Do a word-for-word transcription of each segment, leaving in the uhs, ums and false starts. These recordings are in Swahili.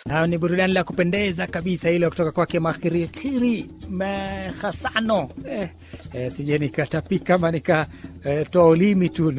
Na ni burudani la kupendeza kabisa ile kutoka kwake Makhirikiri Mahasano. Eh, eh, sije nikatapika kama nika eh, toa ulimi tu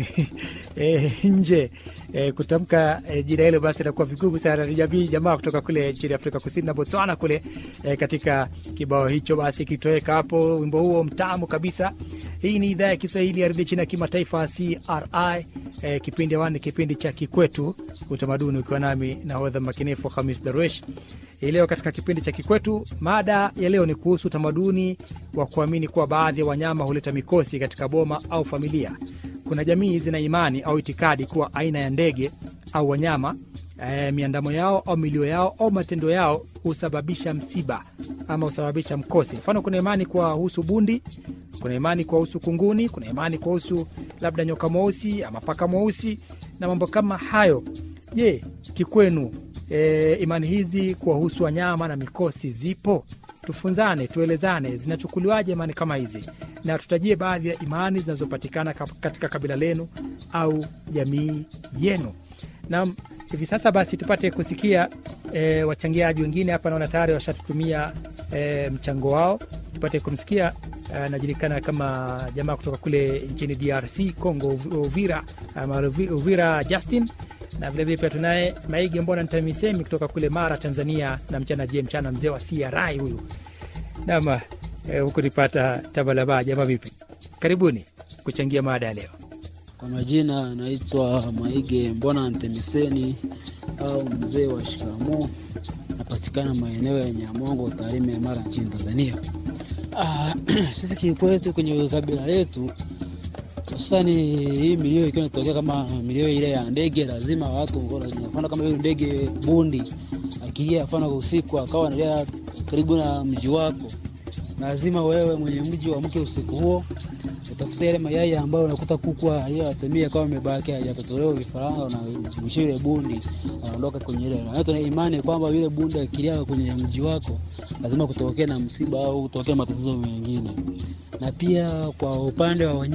eh, nje eh, kutamka eh, jina hilo basi itakuwa vigumu sana. Ni jamii jamaa kutoka kule nchini Afrika Kusini na Botswana kule eh, katika kibao hicho basi kitoweka hapo wimbo huo mtamu kabisa. Hii ni idhaa ya Kiswahili ya redio China kimataifa C R I. Eh, kipindi wani kipindi cha Kikwetu Utamaduni, ukiwa nami na hodha makinifu Khamis Darwesh. Leo katika kipindi cha Kikwetu, mada ya leo ni kuhusu utamaduni wa kuamini kuwa baadhi ya wanyama huleta mikosi katika boma au familia. Kuna jamii zina imani au itikadi kuwa aina ya ndege au wanyama e, miandamo yao au milio yao au matendo yao husababisha msiba ama husababisha mkosi. Mfano, kuna imani kwa husu bundi, kuna imani kwa husu kunguni, kuna imani kwa husu labda nyoka mweusi ama paka mweusi na mambo kama hayo. Je, kikwenu e, imani hizi kwa husu wanyama na mikosi zipo? Tufunzane, tuelezane zinachukuliwaje imani kama hizi, na tutajie baadhi ya imani zinazopatikana katika kabila lenu au jamii yenu. Na hivi sasa basi tupate kusikia e, wachangiaji wengine hapa. Naona tayari washatutumia e, mchango wao. Tupate kumsikia e, anajulikana kama jamaa kutoka kule nchini D R C Congo, Uvira, ama Uvira Justin. Na vile vile pia tunaye Maige Mbona Ntamisemi kutoka kule Mara, Tanzania. Na mchana je mchana mzee wa C R I huyu. Nama eh, huku nipata Tabalaba. Jamaa vipi? Karibuni kuchangia mada ya leo. Kwa majina naitwa Maige Mbona Ntamiseni au mzee wa shikamoo. Napatikana maeneo ya Nyamongo, Tarime, Mara nchini Tanzania. Ah, sisi kikwetu kwenye kabila letu sasa ni hii milio ikiwa inatokea kama milio ile ya ndege, lazima watu mfano kama yule ndege bundi akilia mfano usiku akawa analia karibu na mji wako, lazima wewe mwenye mji wa mke usiku huo utafuta ile mayai ambayo unakuta kukua hiyo atamia kama imebaki hajatotolewa vifaranga na mshire bundi anaondoka kwenye ile. Na tuna imani kwamba yule bundi akilia kwenye mji wako lazima kutokea na msiba au kutokea matatizo mengine. Na pia kwa upande wa